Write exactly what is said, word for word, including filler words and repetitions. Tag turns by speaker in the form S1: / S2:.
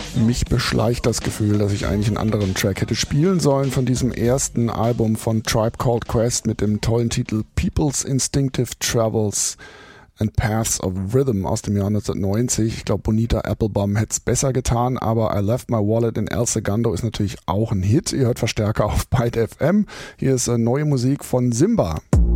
S1: Mich beschleicht das Gefühl, dass ich eigentlich einen anderen Track hätte spielen sollen von diesem ersten Album von Tribe Called Quest mit dem tollen Titel People's Instinctive Travels and Paths of Rhythm aus dem Jahr neunzehnhundertneunzig. Ich glaube, Bonita Applebum hätte es besser getan, aber I Left My Wallet in El Segundo ist natürlich auch ein Hit. Ihr hört Verstärker auf Byte F M. Hier ist äh, neue Musik von Simba.